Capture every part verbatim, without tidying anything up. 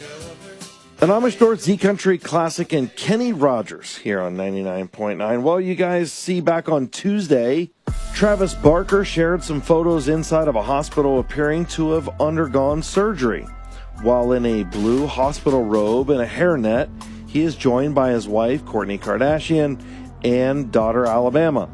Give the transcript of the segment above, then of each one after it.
An homage towards Z Country Classic and Kenny Rogers here on ninety-nine point nine. Well, you guys see back on Tuesday, Travis Barker shared some photos inside of a hospital appearing to have undergone surgery. While in a blue hospital robe and a hairnet, he is joined by his wife, Kourtney Kardashian, and daughter, Alabama.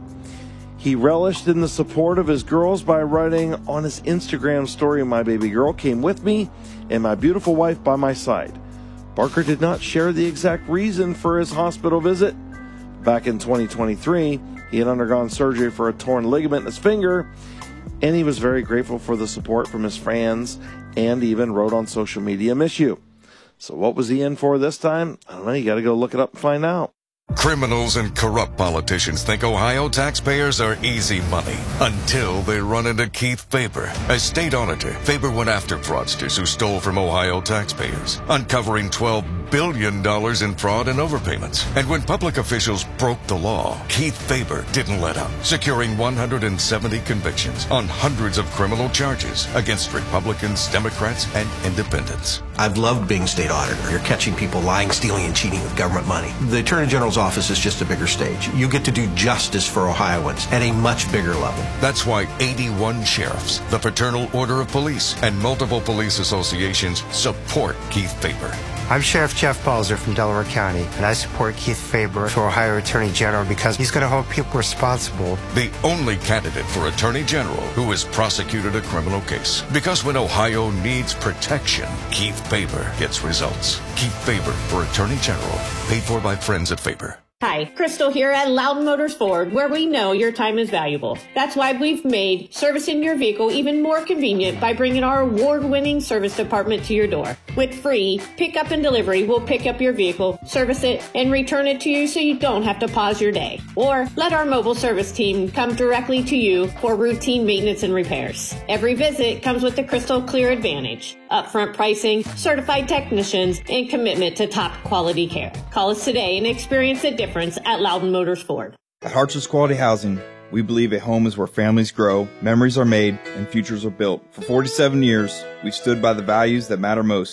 He relished in the support of his girls by writing on his Instagram story, "My baby girl came with me and my beautiful wife by my side." Barker did not share the exact reason for his hospital visit. Back in twenty twenty-three, he had undergone surgery for a torn ligament in his finger, and he was very grateful for the support from his fans and even wrote on social media, "Miss you." So what was he in for this time? I don't know. You got to go look it up and find out. Criminals and corrupt politicians think Ohio taxpayers are easy money until they run into Keith Faber. As state auditor, Faber went after fraudsters who stole from Ohio taxpayers, uncovering twelve billion dollars in fraud and overpayments. And when public officials broke the law, Keith Faber didn't let up, securing one hundred seventy convictions on hundreds of criminal charges against Republicans, Democrats, and independents. I've loved being state auditor. You're catching people lying, stealing, and cheating with government money. The Attorney General's office is just a bigger stage. You get to do justice for Ohioans at a much bigger level. That's why eighty-one sheriffs, the Fraternal Order of Police, and multiple police associations support Keith Faber. I'm Sheriff Jeff Balzer from Delaware County, and I support Keith Faber for Ohio Attorney General because he's going to hold people responsible. The only candidate for Attorney General who has prosecuted a criminal case. Because when Ohio needs protection, Keith Faber gets results. Keith Faber for Attorney General. Paid for by friends at Faber. Hi, Crystal here at Loudon Motors Ford, where we know your time is valuable. That's why we've made servicing your vehicle even more convenient by bringing our award-winning service department to your door. With free pickup and delivery, we'll pick up your vehicle, service it, and return it to you so you don't have to pause your day. Or let our mobile service team come directly to you for routine maintenance and repairs. Every visit comes with the Crystal Clear Advantage, upfront pricing, certified technicians, and commitment to top quality care. Call us today and experience the difference at Loudon Motors Ford. At Hartships Quality Housing, we believe a home is where families grow, memories are made, and futures are built. For forty-seven years, we've stood by the values that matter most: